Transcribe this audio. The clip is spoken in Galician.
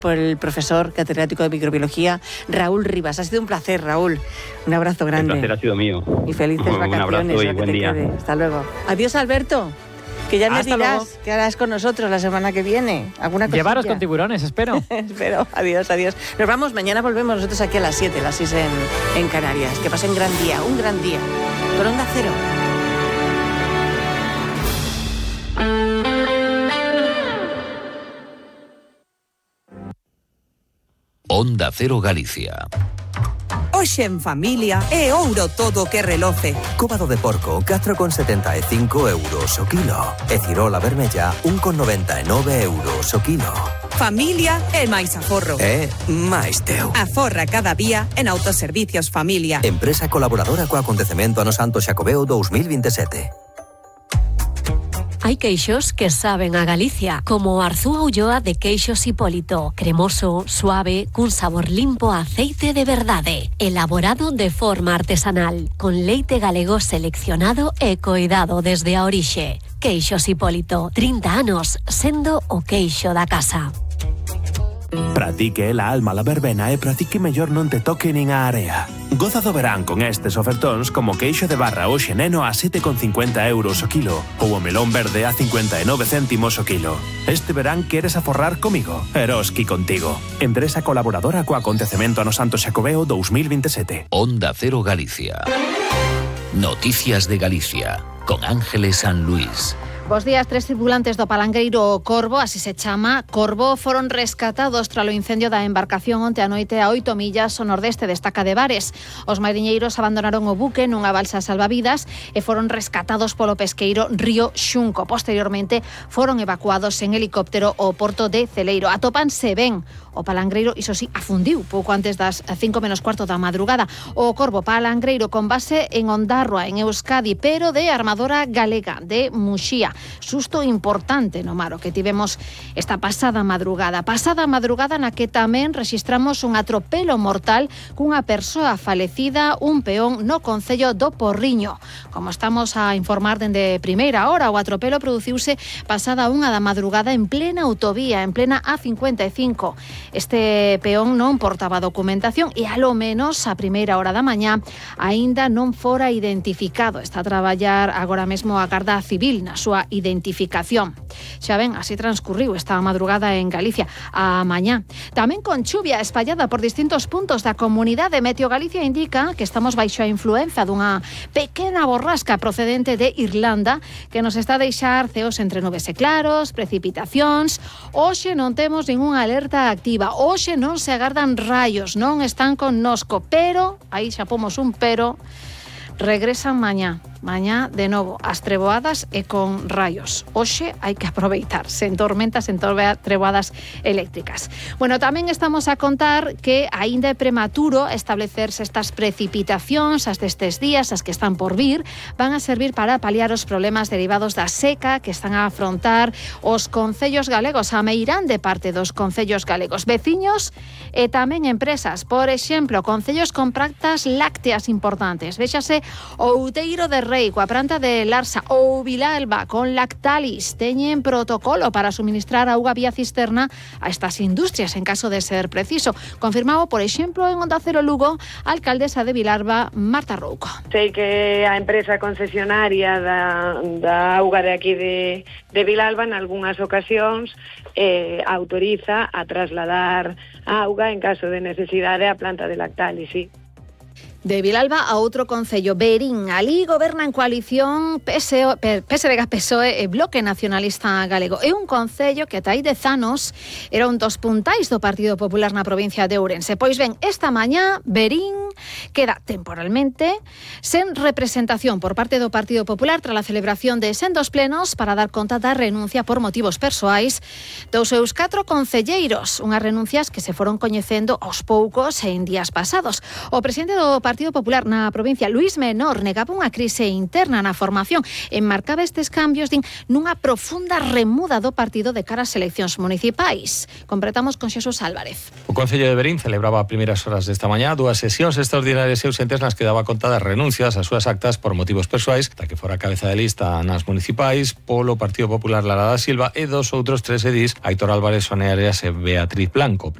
por el profesor catedrático de microbiología, Raúl Rivas. Ha sido un placer, Raúl. Un abrazo grande. El placer ha sido mío. Y felices vacaciones. Un abrazo y buen día. Hasta luego. Adiós, Alberto. Que ya me Hasta dirás luego. qué harás con nosotros la semana que viene. ¿Alguna cosilla? Llevaros con tiburones, espero. Espero. Adiós. Nos vamos, mañana volvemos nosotros aquí a las 7, las 6 en Canarias. Que pasen un gran día. Con Onda Cero. Onda Cero Galicia. Hoxe en familia é ouro todo que reloce. Cóbado de porco, 4,75 euros o kilo. E cirola vermella, 1,99 euros o kilo. Familia é máis aforro. É máis teu. Aforra cada día en Autoservicios Familia. Empresa colaboradora co acontecemento Ano Santo Xacobeo 2027. Hai queixos que saben a Galicia, como Arzúa Ulloa de Queixos Hipólito, cremoso, suave, cun sabor limpo a aceite de verdade, elaborado de forma artesanal, con leite galego seleccionado e coidado desde a orixe. Queixos Hipólito, 30 anos sendo o queixo da casa. Pratique la alma la verbena e pratique mellor non te toque nin a area. Goza do verán con estes ofertóns como queixo de barra o xeneno a 7,50 euros o kilo ou o melón verde a 59 céntimos o kilo. Este verán queres aforrar comigo? Eroski contigo. Empresa colaboradora co acontecemento Ano Santo Xacobeo 2027. Onda Cero Galicia. Noticias de Galicia con Ángeles San Luis. Bos días, 3 tripulantes do palanqueiro Corvo, así se chama, Corvo, foron rescatados tras o incendio da embarcación onte a noite a 8 millas ao nordeste desta Estaca de Bares. Os mariñeiros abandonaron o buque nunha balsa salvavidas e foron rescatados polo pesqueiro Río Xunco. Posteriormente foron evacuados en helicóptero ao porto de Celeiro. Atópanse ben. O palangreiro, iso sí, afundiu pouco antes das 5 menos cuarto da madrugada. O Corvo palangreiro con base en Ondarroa, en Euskadi, pero de armadora galega, de Muxía. Susto importante no mar o que tivemos esta pasada madrugada na que tamén rexistramos un atropelo mortal cunha persoa falecida, un peón no concello do Porriño. Como estamos a informar dende primeira hora, o atropelo produciuse pasada 1 da madrugada en plena autovía, en plena A55. Este peón non portaba documentación e alo menos a primeira hora da mañá aínda non fora identificado. Está a traballar agora mesmo a Garda Civil na súa identificación. Xa ven, así transcurriu esta madrugada en Galicia a mañá. Tamén con chuvia espallada por distintos puntos da comunidade. Meteo Galicia indica que estamos baixo a influenza dunha pequena borrasca procedente de Irlanda que nos está a deixar ceos entre nubes e claros, precipitacións. Hoxe non temos ningunha alerta activa. Hoxe non se agardan raios, non están connosco, pero, aí xa pomos un pero, regresan mañá de novo as treboadas e con raios. Hoxe hai que aproveitar, sen tormentas, sen treboadas eléctricas. Bueno, tamén estamos a contar que aínda é prematuro establecerse estas precipitacións, as destes días, as que están por vir, van a servir para paliar os problemas derivados da seca que están a afrontar os concellos galegos, a meirande parte dos concellos galegos, veciños e tamén empresas. Por exemplo, concellos con pratas lácteas importantes. Véxase o Outeiro de Rei, coa planta de Larsa ou Vilalba con Lactalis teñen protocolo para suministrar auga vía cisterna a estas industrias en caso de ser preciso. Confirmado, por exemplo, en Onda Cero Lugo, a alcaldesa de Vilalba, Marta Rouco. Sei que a empresa concesionaria da auga de aquí de Vilalba en algunhas ocasións autoriza a trasladar a auga en caso de necesidade a planta de Lactalis, sí. De Vilalba a outro concello, Berín. Alí goberna en coalición PSDG-PSOE e Bloque Nacionalista Galego. É un concello que ata hai 10 anos era un dos puntais do Partido Popular na provincia de Ourense. Pois ben, esta mañá Berín queda temporalmente sen representación por parte do Partido Popular tras a celebración de sendos plenos para dar conta da renuncia por motivos persoais dos seus 4 concelleiros. Unhas renuncias que se foron coñecendo aos poucos en días pasados. O presidente do Partido Popular na provincia, Luís Menor, negaba unha crise interna na formación e marcaba estes cambios nunha profunda remuda do partido de cara ás eleccións municipais. Completamos con Xesús Álvarez. O Concello de Berín celebraba a primeiras horas desta mañá 2 sesións extraordinarias ordinarias e urxentes nas que daba conta das renuncias ás súas actas por motivos persoais, da que fora cabeza de lista nas municipais polo Partido Popular Lara da Silva e dos outros 3 edís, Aitor Álvarez, Sonia Areas e Beatriz Blanco.